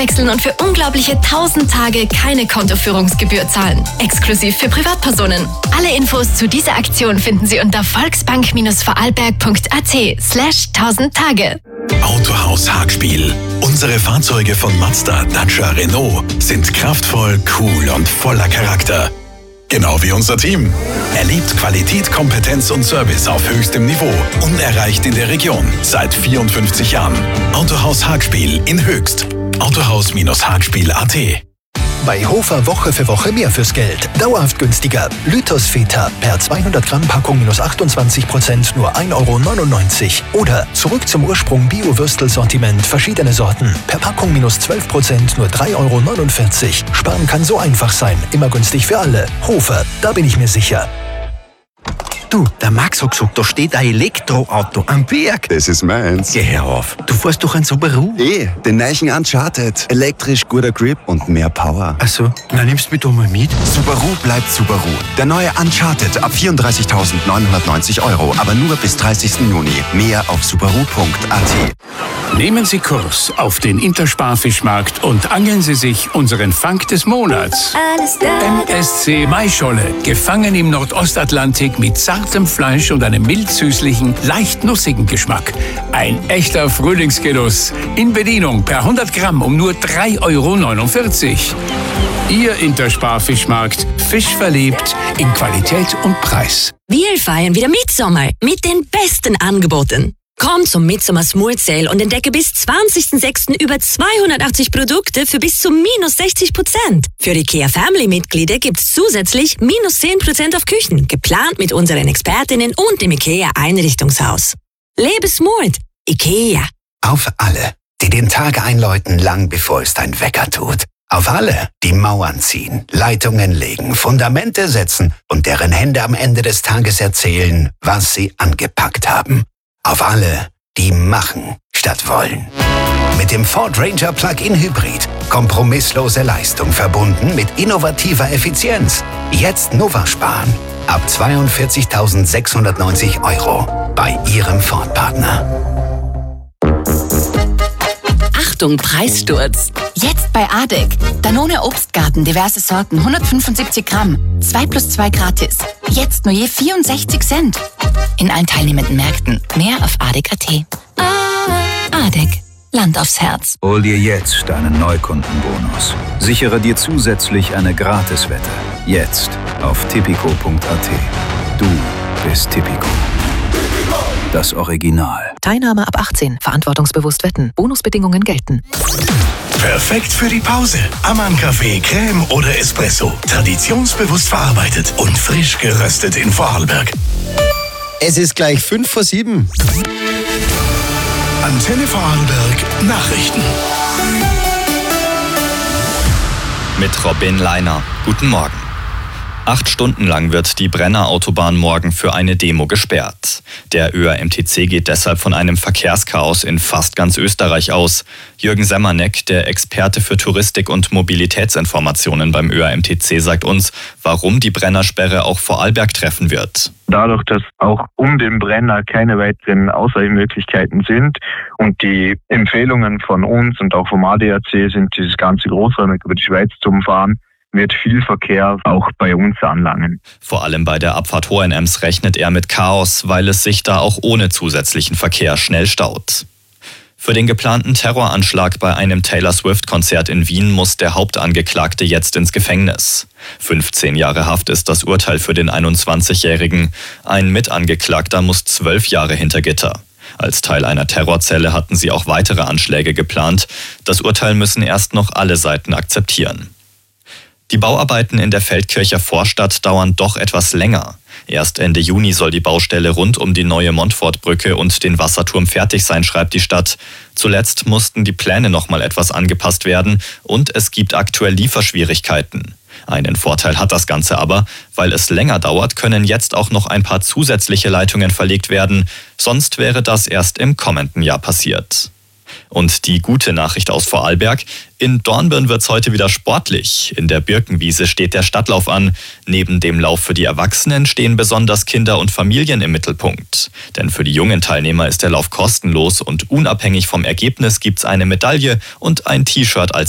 auswechseln und für unglaubliche 1000 Tage keine Kontoführungsgebühr zahlen. Exklusiv für Privatpersonen. Alle Infos zu dieser Aktion finden Sie unter volksbank-vorarlberg.at/1000 Tage. Autohaus Hagspiel. Unsere Fahrzeuge von Mazda, Dacia, Renault sind kraftvoll, cool und voller Charakter. Genau wie unser Team. Erlebt Qualität, Kompetenz und Service auf höchstem Niveau. Unerreicht in der Region. Seit 54 Jahren. Autohaus Hagspiel in Höchst. Autohaus-Hagspiel.at. Bei Hofer Woche für Woche mehr fürs Geld. Dauerhaft günstiger. Lythos Feta per 200 Gramm Packung minus 28% nur 1,99 €. Oder zurück zum Ursprung Bio-Würstel-Sortiment verschiedene Sorten. Per Packung minus 12% nur 3,49 €. Sparen kann so einfach sein. Immer günstig für alle. Hofer, da bin ich mir sicher. Du, der Max hat gesagt, da steht ein Elektroauto am Berg. Das ist meins. Geh her auf. Du fährst doch einen Subaru. Den neuen Uncharted. Elektrisch, guter Grip und mehr Power. Ach so, na nimmst du mich doch mal mit. Subaru bleibt Subaru. Der neue Uncharted ab 34.990 €, aber nur bis 30. Juni. Mehr auf subaru.at. Nehmen Sie Kurs auf den Intersparfischmarkt und angeln Sie sich unseren Fang des Monats. MSC Maischolle, gefangen im Nordostatlantik mit zartem Fleisch und einem mild-süßlichen, leicht nussigen Geschmack. Ein echter Frühlingsgenuss. In Bedienung per 100 Gramm um nur 3,49 €. Ihr Intersparfischmarkt. Fisch verliebt in Qualität und Preis. Wir feiern wieder Mitsommer mit den besten Angeboten. Komm zum Midsommer Smooth Sale und entdecke bis 20.06. über 280 Produkte für bis zu minus 60%. Für IKEA Family-Mitglieder gibt's zusätzlich minus 10% auf Küchen, geplant mit unseren Expertinnen und im IKEA Einrichtungshaus. Lebe smooth. IKEA. Auf alle, die den Tag einläuten, lang bevor es dein Wecker tut. Auf alle, die Mauern ziehen, Leitungen legen, Fundamente setzen und deren Hände am Ende des Tages erzählen, was sie angepackt haben. Auf alle, die machen statt wollen. Mit dem Ford Ranger Plug-in Hybrid. Kompromisslose Leistung verbunden mit innovativer Effizienz. Jetzt Nova sparen. Ab 42.690 € bei Ihrem Ford-Partner. Achtung, Preissturz. Jetzt bei ADEC. Danone Obstgarten, diverse Sorten, 175 Gramm. 2+2 gratis. Jetzt nur je 64 Cent. In allen teilnehmenden Märkten. Mehr auf adec.at. ADEC. Land aufs Herz. Hol dir jetzt deinen Neukundenbonus. Sichere dir zusätzlich eine Gratiswette. Jetzt auf tipico.at. Du bist Tipico. Das Original. Teilnahme ab 18. Verantwortungsbewusst wetten. Bonusbedingungen gelten. Perfekt für die Pause. Ammann-Kaffee, Creme oder Espresso. Traditionsbewusst verarbeitet und frisch geröstet in Vorarlberg. Es ist gleich 6:55. Antenne Vorarlberg Nachrichten. Mit Robin Leiner. Guten Morgen. 8 Stunden lang wird die Brenner Autobahn morgen für eine Demo gesperrt. Der ÖAMTC geht deshalb von einem Verkehrschaos in fast ganz Österreich aus. Jürgen Semmerneck, der Experte für Touristik und Mobilitätsinformationen beim ÖAMTC, sagt uns, warum die Brennersperre auch Vorarlberg treffen wird. Dadurch, dass auch um den Brenner keine weiteren Ausweichmöglichkeiten sind und die Empfehlungen von uns und auch vom ADAC sind, dieses ganze großräumig über die Schweiz zu umfahren, wird viel Verkehr auch bei uns anlangen. Vor allem bei der Abfahrt Hohenems rechnet er mit Chaos, weil es sich da auch ohne zusätzlichen Verkehr schnell staut. Für den geplanten Terroranschlag bei einem Taylor Swift-Konzert in Wien muss der Hauptangeklagte jetzt ins Gefängnis. 15 Jahre Haft ist das Urteil für den 21-Jährigen. Ein Mitangeklagter muss 12 Jahre hinter Gitter. Als Teil einer Terrorzelle hatten sie auch weitere Anschläge geplant. Das Urteil müssen erst noch alle Seiten akzeptieren. Die Bauarbeiten in der Feldkircher Vorstadt dauern doch etwas länger. Erst Ende Juni soll die Baustelle rund um die neue Montfortbrücke und den Wasserturm fertig sein, schreibt die Stadt. Zuletzt mussten die Pläne nochmal etwas angepasst werden und es gibt aktuell Lieferschwierigkeiten. Einen Vorteil hat das Ganze aber, weil es länger dauert, können jetzt auch noch ein paar zusätzliche Leitungen verlegt werden. Sonst wäre das erst im kommenden Jahr passiert. Und die gute Nachricht aus Vorarlberg: In Dornbirn wird's heute wieder sportlich. In der Birkenwiese steht der Stadtlauf an. Neben dem Lauf für die Erwachsenen stehen besonders Kinder und Familien im Mittelpunkt. Denn für die jungen Teilnehmer ist der Lauf kostenlos und unabhängig vom Ergebnis gibt's eine Medaille und ein T-Shirt als